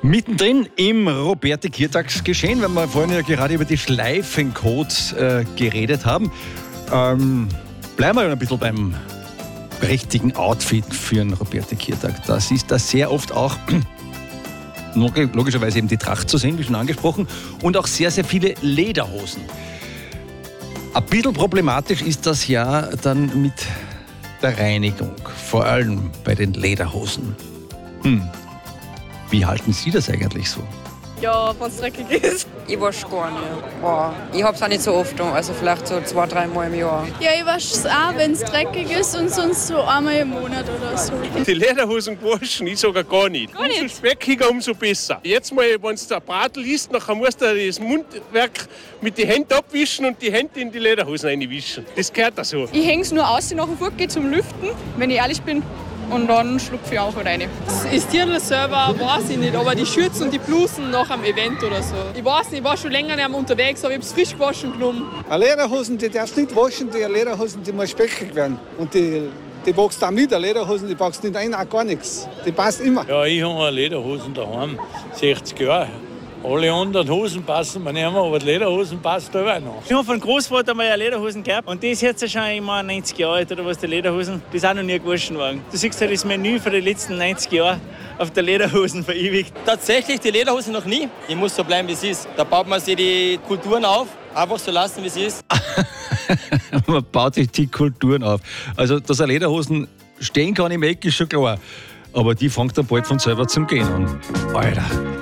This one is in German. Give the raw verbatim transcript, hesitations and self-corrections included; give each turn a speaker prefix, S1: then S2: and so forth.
S1: Mittendrin im Roberti-Kirtags-Geschehen, weil wir vorhin ja gerade über die Schleifencodes äh, geredet haben, ähm, bleiben wir ein bisschen beim richtigen Outfit für einen Roberti-Kirtag. Das ist da sehr oft auch logischerweise eben die Tracht zu sehen, wie schon angesprochen, und auch sehr, sehr viele Lederhosen. Ein bisschen problematisch ist das ja dann mit der Reinigung, vor allem bei den Lederhosen. Hm. Wie halten Sie das eigentlich so?
S2: Ja, wenn es dreckig ist.
S3: Ich wasche gar nicht. Boah. Ich hab's auch nicht so oft, also vielleicht so zwei, drei Mal im Jahr.
S2: Ja, ich wasche es auch, wenn es dreckig ist, und sonst so einmal im Monat oder so.
S4: Die Lederhosen gewaschen, ich sogar gar nicht.
S2: Gar nicht?
S4: Umso speckiger, umso besser. Jetzt mal, wenn es der Bratel isst, nachher musst du das Mundwerk mit den Händen abwischen und die Hände in die Lederhosen reinwischen. Das gehört da so.
S2: Ich hänge es nur aus, nach dem Furt gehe zum Lüften, wenn ich ehrlich bin. Und dann schlupfe ich auch rein.
S5: Das ist Dirndl selber, weiß ich nicht, aber die Schürzen und die Blusen nach einem Event oder so. Ich weiß nicht, ich war schon länger nicht mehr unterwegs, aber ich habe es frisch gewaschen genommen.
S6: Eine Lederhosen, die darfst du nicht waschen, die Lederhosen, die muss speckig werden. Und die, die packst du auch mit, eine Lederhosen, die packst du nicht ein, auch gar nichts. Die passt immer.
S7: Ja, ich habe Lederhosen daheim, sechzig Jahre. Alle anderen Hosen passen mir nicht mehr, aber die Lederhosen passen da auch noch.
S8: Ich habe von Großvater mal eine Lederhosen gehabt und die ist jetzt schon immer neunzig Jahre alt oder was, die Lederhosen. Das ist auch noch nie gewaschen worden. Du siehst ja das Menü für die letzten neunzig Jahre auf der Lederhosen verewigt.
S9: Tatsächlich die Lederhose noch nie. Ich muss so bleiben, wie es ist. Da baut man sich die Kulturen auf, einfach so lassen, wie es ist.
S1: Man baut sich die Kulturen auf. Also, dass eine Lederhosen stehen kann im Eck, ist schon klar. Aber die fängt dann bald von selber zum Gehen an. Alter.